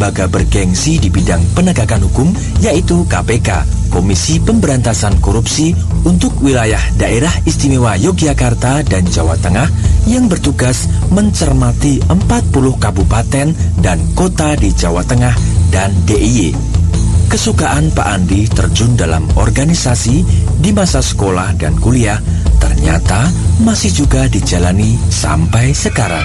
lembaga bergengsi di bidang penegakan hukum, yaitu KPK, Komisi Pemberantasan Korupsi untuk wilayah Daerah Istimewa Yogyakarta dan Jawa Tengah yang bertugas mencermati 40 kabupaten dan kota di Jawa Tengah dan DIY. Kesukaan Pak Andi terjun dalam organisasi di masa sekolah dan kuliah ternyata masih juga dijalani sampai sekarang.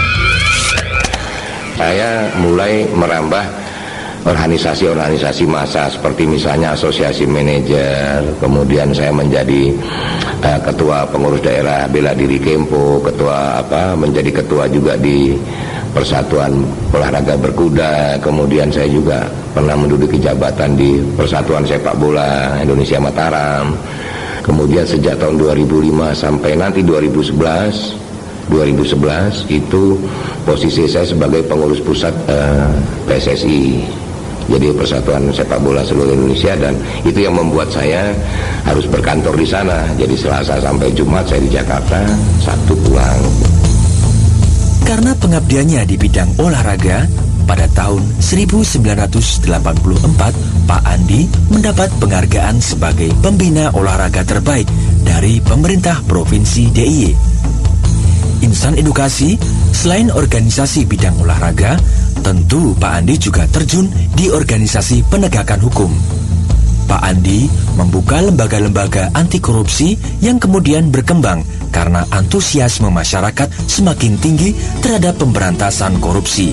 Saya mulai merambah organisasi-organisasi massa seperti misalnya asosiasi manajer, kemudian saya menjadi ketua pengurus daerah bela diri Kempo, menjadi ketua juga di Persatuan Olahraga Berkuda, kemudian saya juga pernah menduduki jabatan di Persatuan Sepak Bola Indonesia Mataram. Kemudian sejak tahun 2005 sampai nanti 2011 itu posisi saya sebagai pengurus pusat PSSI, jadi Persatuan Sepak Bola Seluruh Indonesia, dan itu yang membuat saya harus berkantor di sana. Jadi Selasa sampai Jumat saya di Jakarta, Sabtu pulang. Karena pengabdiannya di bidang olahraga, pada tahun 1984 Pak Andi mendapat penghargaan sebagai pembina olahraga terbaik dari pemerintah Provinsi DIY. Insan edukasi, selain organisasi bidang olahraga, tentu Pak Andi juga terjun di organisasi penegakan hukum. Pak Andi membuka lembaga-lembaga anti korupsi yang kemudian berkembang karena antusiasme masyarakat semakin tinggi terhadap pemberantasan korupsi.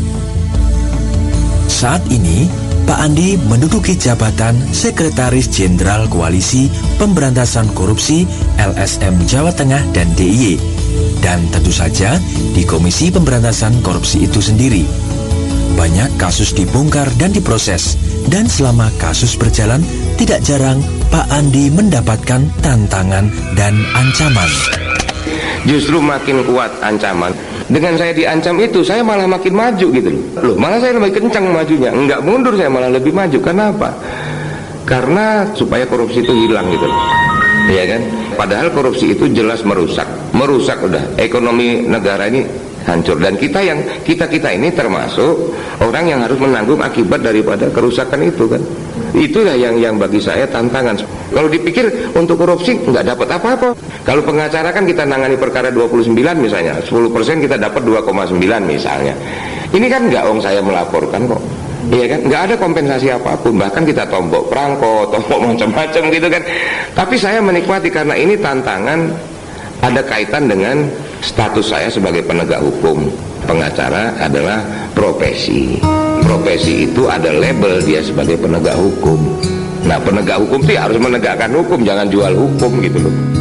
Saat ini, Pak Andi menduduki jabatan Sekretaris Jenderal Koalisi Pemberantasan Korupsi LSM Jawa Tengah dan DIY. Dan tentu saja di Komisi Pemberantasan Korupsi itu sendiri banyak kasus dibongkar dan diproses, dan selama kasus berjalan tidak jarang Pak Andi mendapatkan tantangan dan ancaman. Justru makin kuat ancaman. Dengan saya diancam itu, saya malah makin maju gitu loh. Malah saya lebih kencang majunya, enggak mundur, saya malah lebih maju. Kenapa? Karena supaya korupsi itu hilang gitu loh. Iya kan? Padahal korupsi itu jelas merusak udah ekonomi negara ini hancur, dan kita ini termasuk orang yang harus menanggung akibat daripada kerusakan itu kan. Itulah yang bagi saya tantangan. Kalau dipikir untuk korupsi nggak dapat apa-apa. Kalau pengacara kan kita nangani perkara 29 misalnya, 10% kita dapat 2,9 misalnya. Ini kan nggak, saya melaporkan kok. Iya kan, nggak ada kompensasi apapun, bahkan kita tombok perangko, tombok macam-macam gitu kan. Tapi saya menikmati karena ini tantangan, ada kaitan dengan status saya sebagai penegak hukum. Pengacara adalah profesi. Profesi itu ada label dia sebagai penegak hukum. Nah, penegak hukum itu harus menegakkan hukum, jangan jual hukum gitu loh.